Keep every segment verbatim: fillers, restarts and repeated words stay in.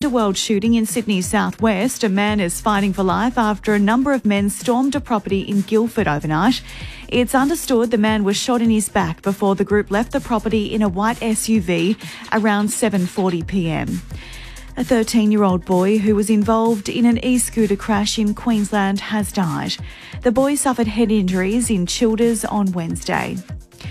underworld shooting in Sydney's southwest. A man is fighting for life after a number of men stormed a property in Guildford overnight. It's understood the man was shot in his back before the group left the property in a white S U V around seven forty p m. A thirteen-year-old boy who was involved in an e-scooter crash in Queensland has died. The boy suffered head injuries in Childers on Wednesday.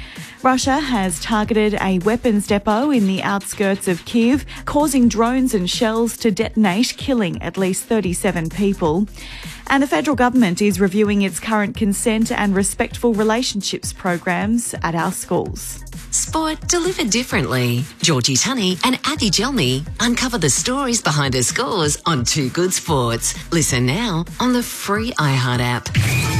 Russia has targeted a weapons depot in the outskirts of Kyiv, causing drones and shells to detonate, killing at least thirty-seven people. And the federal government is reviewing its current consent and respectful relationships programs at our schools. Sport delivered differently. Georgie Tunney and Abby Gelmy uncover the stories behind the scores on Two Good Sports. Listen now on the free iHeart app.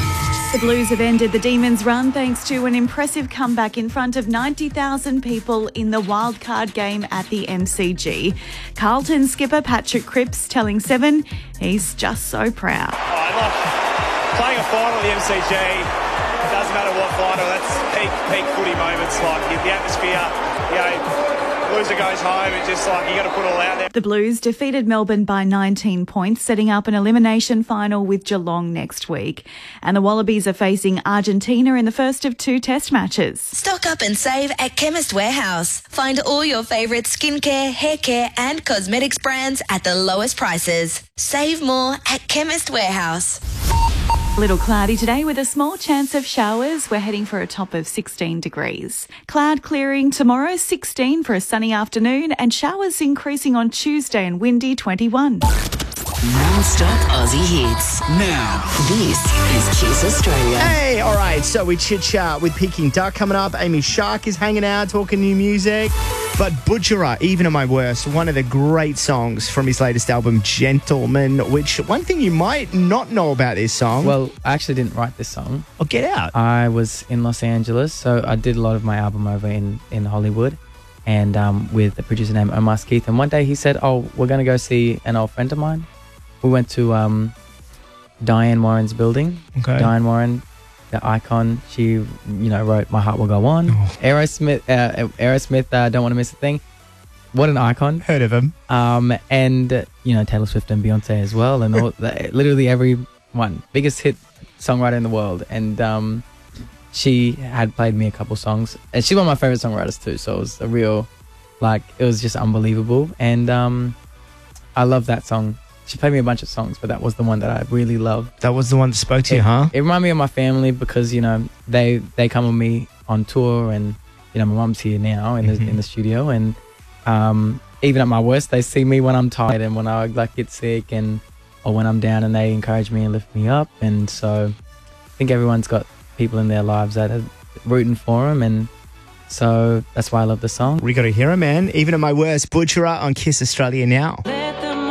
The Blues have ended the Demons' run thanks to an impressive comeback in front of ninety thousand people in the wildcard game at the M C G. Carlton skipper Patrick Cripps telling Seven he's just so proud. Oh, look, playing a final at the M C G, it doesn't matter what final, that's peak, peak footy moments, like the atmosphere, you know, loser goes home, it's just like you got to put it all out there. The Blues defeated Melbourne by nineteen points, setting up an elimination final with Geelong next week. And the Wallabies are facing Argentina in the first of two test matches. Stock up and save at Chemist Warehouse. Find all your favourite skincare, hair care and cosmetics brands at the lowest prices. Save more at Chemist Warehouse. A little cloudy today with a small chance of showers. We're heading for a top of sixteen degrees. Cloud clearing tomorrow, sixteen for a sunny afternoon, and showers increasing on Tuesday and windy, twenty-one. Non-stop Aussie hits. Now, This is Kiss Australia. hey, all right, so we chit-chat with Peking Duck coming up. Amy Shark is hanging out, talking new music. But Butcherer, Even at My Worst, one of the great songs from his latest album, Gentleman, which one thing you might not know about this song. Well, I actually didn't write this song. Oh, get out. I was in Los Angeles, so I did a lot of my album over in, in Hollywood and um, with a producer named Omar Skeeth. And one day he said, oh, we're going to go see an old friend of mine. We went to um, Diane Warren's building. Okay. Diane Warren, the icon, she, you know, wrote My Heart Will Go On. Oh. Aerosmith, uh, Aerosmith uh, Don't Want to Miss a Thing. What an icon. Heard of him. Um, and, uh, you know, Taylor Swift and Beyonce as well. And all, the, literally everyone. Biggest hit songwriter in the world. And um, she had played me a couple songs. And she's one of my favorite songwriters too. So it was a real, like, it was just unbelievable. And um, I love that song. She played me a bunch of songs, but that was the one that I really loved. That was the one that spoke to it, you, huh? It reminded me of my family because, you know, they they come with me on tour and, you know, my mum's here now in Mm-hmm. the in the studio and um, even at my worst, they see me when I'm tired and when I like get sick and or when I'm down and they encourage me and lift me up. And so I think everyone's got people in their lives that are rooting for them and so that's why I love the song. We got to hear him, man. Even at My Worst, Butcherer on Kiss Australia now.